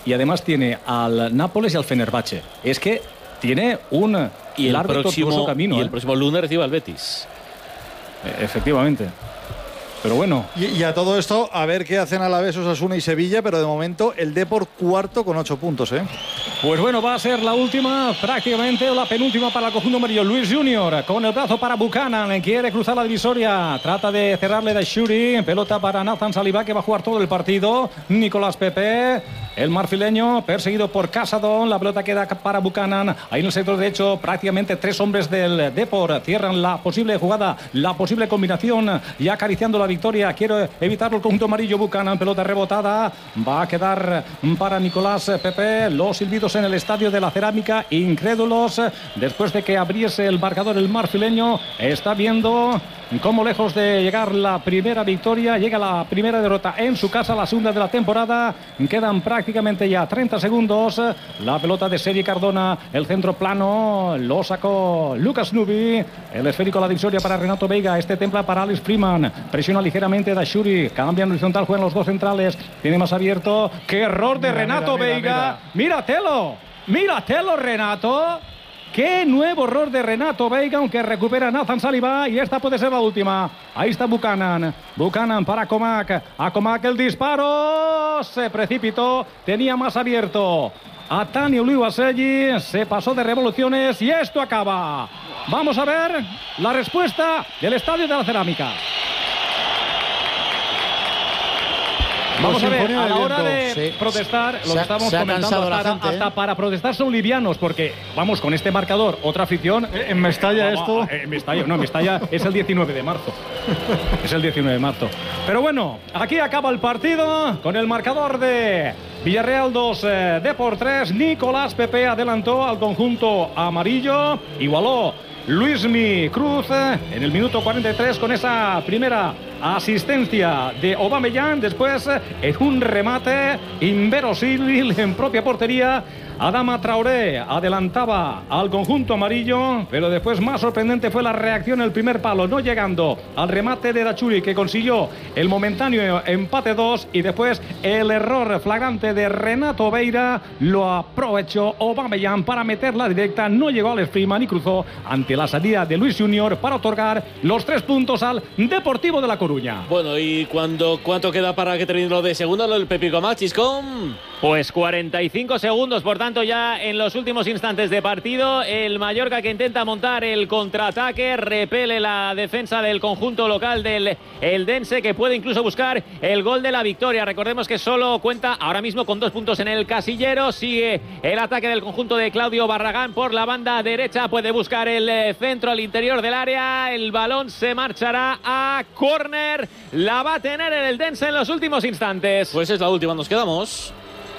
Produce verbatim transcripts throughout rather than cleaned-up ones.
y además tiene al Nápoles y al Fenerbahce. Es que tiene un y el largo y próximo, tortuoso camino. Y ¿eh? el próximo lunes recibe al Betis. Efectivamente. Pero bueno. Y, y a todo esto, a ver qué hacen Alavés, Osasuna y Sevilla, pero de momento el Depor cuarto con ocho puntos, ¿eh? Pues bueno, va a ser la última, prácticamente, o la penúltima para el conjunto amarillo. Luis Junior con el brazo para Buchanan, quiere cruzar la divisoria, trata de cerrarle de Shuri, pelota para Nathan Saliba, que va a jugar todo el partido. Nicolás Pepe, el marfileño, perseguido por Casadón, la pelota queda para Buchanan, ahí en el sector derecho, prácticamente tres hombres del Depor cierran la posible jugada, la posible combinación, y acariciando la victoria, quiere evitarlo el conjunto amarillo. Buchanan, pelota rebotada, va a quedar para Nicolás Pepe. Los silbidos en el estadio de la Cerámica, incrédulos, después de que abriese el marcador el marfileño. Está viendo cómo lejos de llegar la primera victoria, llega la primera derrota en su casa, la segunda de la temporada. Quedan prácticamente ya treinta segundos. La pelota de Sergi Cardona, el centro plano, lo sacó Lucas Nubi, el esférico a la divisoria para Renato Veiga, este templa para Alex Freeman, presiona ligeramente Dashuri, cambian horizontal, juegan los dos centrales, tiene más abierto. ¡Qué error de mira, Renato mira, Veiga! Mira, ¡Míratelo! ¡Míratelo, Renato! ¡Qué nuevo error de Renato Veiga! Aunque recupera Nathan Saliba, y esta puede ser la última. Ahí está Buchanan. Buchanan para Comac. A Comac el disparo. Se precipitó. Tenía más abierto a Tani Uluiwaselli. Se pasó de revoluciones y esto acaba. Vamos a ver la respuesta del Estadio de la Cerámica. Vamos a ver, a la hora de sí. protestar, lo se que ha, estamos comentando, hasta, gente, hasta ¿eh? para protestar son livianos, porque vamos con este marcador, otra afición. Eh, en Mestalla esto. Eh, en Mestalla, no, en Mestalla es el diecinueve de marzo. Es el diecinueve de marzo. Pero bueno, aquí acaba el partido con el marcador de Villarreal dos, eh, Depor tres. Nicolás Pepe adelantó al conjunto amarillo, igualó Luismi Cruz en el minuto cuarenta y tres con esa primera asistencia de Aubameyang. Después, en un remate inverosímil en propia portería, Adama Traoré adelantaba al conjunto amarillo, pero después más sorprendente fue la reacción, el primer palo, no llegando al remate de Dachuri, que consiguió el momentáneo empate dos, y después el error flagrante de Renato Veiga lo aprovechó Aubameyang para meterla directa, no llegó al Freeman y cruzó ante la salida de Luis Junior para otorgar los tres puntos al Deportivo de La Coruña. Bueno, ¿y cuando, cuánto queda para que termine lo de segunda, lo del Pepico Machis con...? Pues cuarenta y cinco segundos, por tanto ya en los últimos instantes de partido, el Mallorca que intenta montar el contraataque, repele la defensa del conjunto local del Eldense, que puede incluso buscar el gol de la victoria. Recordemos que solo cuenta ahora mismo con dos puntos en el casillero, sigue el ataque del conjunto de Claudio Barragán por la banda derecha, puede buscar el centro al interior del área, el balón se marchará a córner, la va a tener el Eldense en los últimos instantes. Pues es la última, nos quedamos.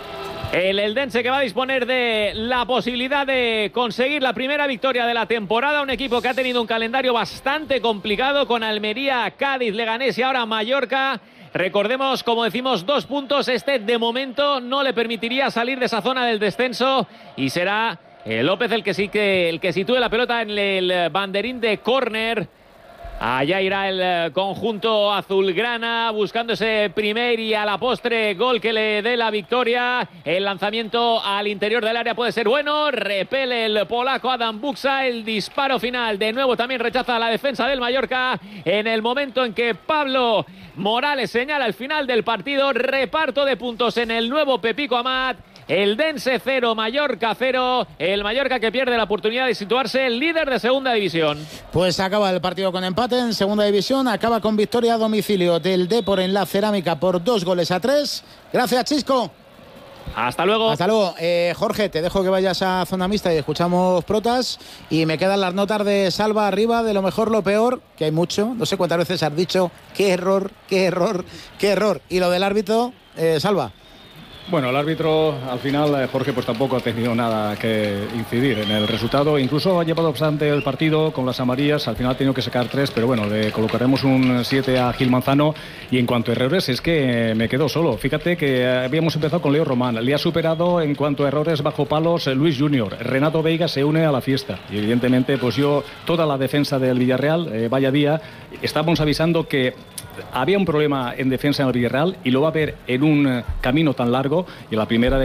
El Eldense que va a disponer de la posibilidad de conseguir la primera victoria de la temporada. Un equipo que ha tenido un calendario bastante complicado con Almería, Cádiz, Leganés y ahora Mallorca. Recordemos, como decimos, dos puntos. Este de momento no le permitiría salir de esa zona del descenso y será eh, López el que, sí que, el que sitúe la pelota en el banderín de córner. Allá irá el conjunto azulgrana buscando ese primer y a la postre gol que le dé la victoria. El lanzamiento al interior del área puede ser bueno. Repele el polaco Adam Buksa. El disparo final de nuevo también rechaza la defensa del Mallorca. En el momento en que Pablo Morales señala el final del partido, reparto de puntos en el nuevo Pepico Amat. Eldense cero, Mallorca cero. El Mallorca que pierde la oportunidad de situarse líder de segunda división. Pues acaba el partido con empate en segunda división. Acaba con victoria a domicilio del Depor en la Cerámica por dos goles a tres. Gracias, Chisco. Hasta luego. Hasta luego. Eh, Jorge, te dejo que vayas a zona mixta y escuchamos protas. Y me quedan las notas de Salva arriba, de lo mejor, lo peor, que hay mucho. No sé cuántas veces has dicho qué error, qué error, qué error. Y lo del árbitro, eh, Salva. Bueno, el árbitro al final, Jorge, pues tampoco ha tenido nada que incidir en el resultado. Incluso ha llevado bastante el partido con las amarillas. Al final ha tenido que sacar tres, pero bueno, le colocaremos un siete a Gil Manzano. Y en cuanto a errores, es que me quedo solo. Fíjate que habíamos empezado con Leo Román. Le ha superado en cuanto a errores bajo palos Luis Junior. Renato Veiga se une a la fiesta. Y evidentemente, pues yo, toda la defensa del Villarreal, eh, vaya día, estamos avisando que había un problema en defensa en el Villarreal y lo va a ver en un camino tan largo, y la primera de